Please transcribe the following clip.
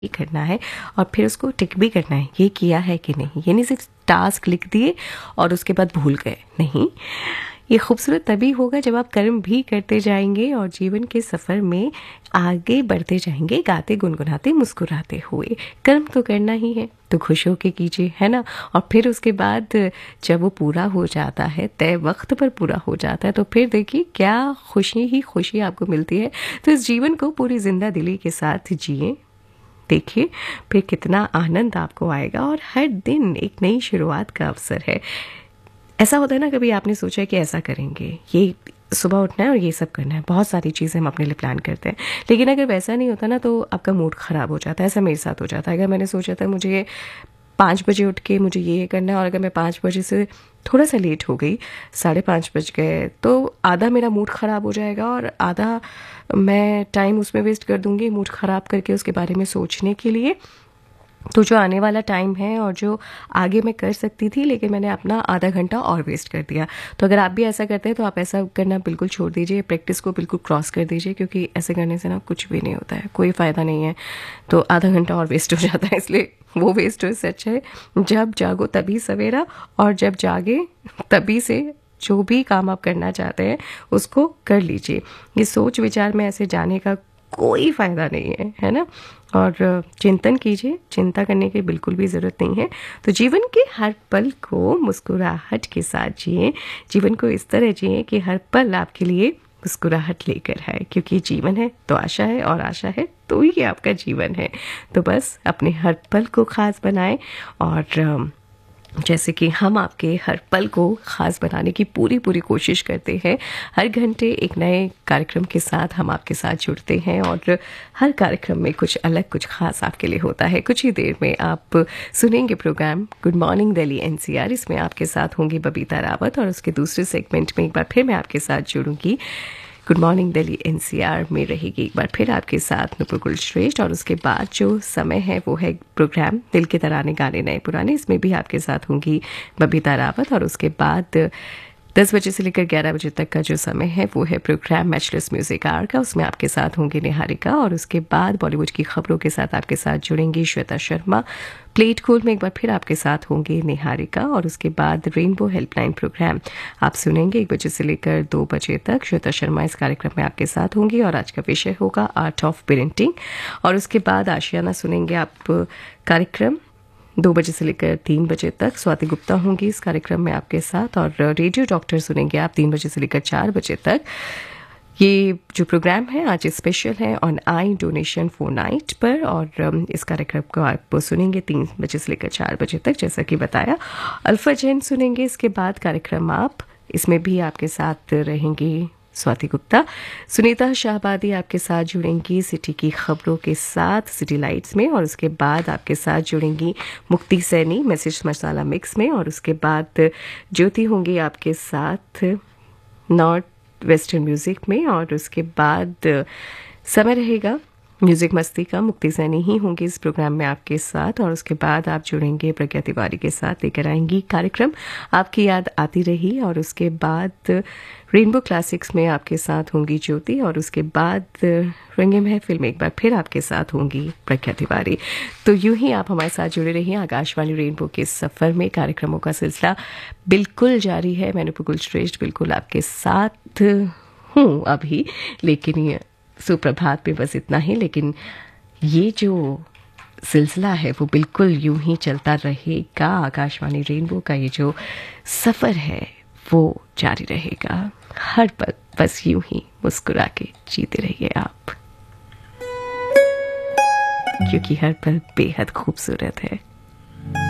ये करना है और फिर उसको टिक भी करना है, ये किया है कि नहीं। ये नहीं सिर्फ टास्क लिख दिए और उसके बाद भूल गए, नहीं। ये खूबसूरत तभी होगा जब आप कर्म भी करते जाएंगे और जीवन के सफ़र में आगे बढ़ते जाएंगे, गाते गुनगुनाते मुस्कुराते हुए। कर्म तो करना ही है तो खुश होके कीजिए, है ना। और फिर उसके बाद जब वो पूरा हो जाता है, तय वक्त पर पूरा हो जाता है, तो फिर देखिए क्या खुशी ही खुशी आपको मिलती है। तो इस जीवन को पूरी जिंदा दिली के साथ जिए, देखिए फिर कितना आनंद आपको आएगा। और हर दिन एक नई शुरुआत का अवसर है। ऐसा होता है ना, कभी आपने सोचा कि ऐसा करेंगे, ये सुबह उठना है और ये सब करना है, बहुत सारी चीज़ें हम अपने लिए प्लान करते हैं, लेकिन अगर वैसा नहीं होता ना तो आपका मूड ख़राब हो जाता है। ऐसा मेरे साथ हो जाता है। अगर मैंने सोचा था मुझे 5 बजे उठ के मुझे ये करना है और अगर मैं 5 बजे से थोड़ा सा लेट हो गई, 5:30 बज गए, तो आधा मेरा मूड ख़राब हो जाएगा और आधा मैं टाइम उसमें वेस्ट कर दूंगी मूड ख़राब करके उसके बारे में सोचने के लिए। तो जो आने वाला टाइम है और जो आगे मैं कर सकती थी, लेकिन मैंने अपना आधा घंटा और वेस्ट कर दिया। तो अगर आप भी ऐसा करते हैं तो आप ऐसा करना बिल्कुल छोड़ दीजिए, प्रैक्टिस को बिल्कुल क्रॉस कर दीजिए, क्योंकि ऐसे करने से ना कुछ भी नहीं होता है, कोई फ़ायदा नहीं है। तो आधा घंटा और वेस्ट हो जाता है, इसलिए वो वेस्ट हो से अच्छा है जब जागो तभी सवेरा, और जब जागे तभी से जो भी काम आप करना चाहते हैं उसको कर लीजिए। ये सोच विचार में ऐसे जाने का कोई फ़ायदा नहीं है, है ना। और चिंतन कीजिए, चिंता करने की बिल्कुल भी ज़रूरत नहीं है। तो जीवन के हर पल को मुस्कुराहट के साथ जिए, जीवन को इस तरह जिए कि हर पल आपके लिए मुस्कुराहट लेकर आए, क्योंकि जीवन है तो आशा है और आशा है तो ही आपका जीवन है। तो बस अपने हर पल को ख़ास बनाएं और जैसे कि हम आपके हर पल को ख़ास बनाने की पूरी कोशिश करते हैं। हर घंटे एक नए कार्यक्रम के साथ हम आपके साथ जुड़ते हैं और हर कार्यक्रम में कुछ अलग कुछ ख़ास आपके लिए होता है। कुछ ही देर में आप सुनेंगे programme good morning Delhi NCR. इसमें आपके साथ होंगी बबीता रावत और उसके दूसरे सेगमेंट में एक बार फिर मैं आपके साथ जुड़ूंगी। गुड मॉर्निंग दिल्ली एनसीआर में रहेगी एक बार फिर आपके साथ नुपुर कुलश्रेष्ठ, और उसके बाद जो समय है वो है प्रोग्राम दिल के तराने गाने नए पुराने। इसमें भी आपके साथ होंगी बबीता रावत, और उसके बाद 10 बजे से लेकर 11 बजे तक का जो समय है वो है प्रोग्राम मैचलेस म्यूजिक आवर का। उसमें आपके साथ होंगे निहारिका, और उसके बाद बॉलीवुड की खबरों के साथ आपके साथ जुड़ेंगी श्वेता शर्मा। प्लेट खोल में एक बार फिर आपके साथ होंगे निहारिका, और उसके बाद रेनबो हेल्पलाइन प्रोग्राम आप सुनेंगे 1 बजे से लेकर 2 बजे तक। श्वेता शर्मा इस कार्यक्रम में आपके साथ होंगी और आज का विषय होगा आर्ट ऑफ पेरेंटिंग। और उसके बाद आशियाना सुनेंगे आप कार्यक्रम 2 बजे से लेकर 3 बजे तक। स्वाति गुप्ता होंगी इस कार्यक्रम में आपके साथ, और रेडियो डॉक्टर सुनेंगे आप 3 बजे से लेकर 4 बजे तक। ये जो प्रोग्राम है आज स्पेशल है on I donation for night पर, और इस कार्यक्रम को आप सुनेंगे 3 बजे से लेकर 4 बजे तक, जैसा कि बताया। अल्फा जैन सुनेंगे इसके बाद कार्यक्रम आप, इसमें भी आपके साथ रहेंगी स्वाति गुप्ता। सुनीता शाहबादी आपके साथ जुड़ेंगी सिटी की खबरों के साथ सिटी लाइट्स में, और उसके बाद आपके साथ जुड़ेंगी मुक्ति सैनी मैसेज मसाला मिक्स में, और उसके बाद ज्योति होंगी आपके साथ नॉर्थ वेस्टर्न म्यूजिक में, और उसके बाद समय रहेगा म्यूजिक मस्ती का। मुक्ति सैनी ही होंगी इस प्रोग्राम में आपके साथ, और उसके बाद आप जुड़ेंगे प्रज्ञा तिवारी के साथ, लेकर आएंगी कार्यक्रम आपकी याद आती रही। और उसके बाद रेनबो क्लासिक्स में आपके साथ होंगी ज्योति, और उसके बाद रंगे महफिल में एक बार फिर आपके साथ होंगी प्रज्ञा तिवारी। तो यूं ही आप हमारे साथ जुड़े रहिए आकाशवाणी रेनबो के सफ़र में। कार्यक्रमों का सिलसिला बिल्कुल जारी है। मैं नुपुर कुलश्रेष्ठ बिल्कुल आपके साथ हूँ अभी, लेकिन ये सुप्रभात में बस इतना ही। लेकिन ये जो सिलसिला है वो बिल्कुल यूं ही चलता रहेगा। आकाशवाणी रेनबो का ये जो सफ़र है वो जारी रहेगा हर पल। बस यूं ही मुस्कुरा के जीते रहिए आप, क्योंकि हर पल बेहद खूबसूरत है।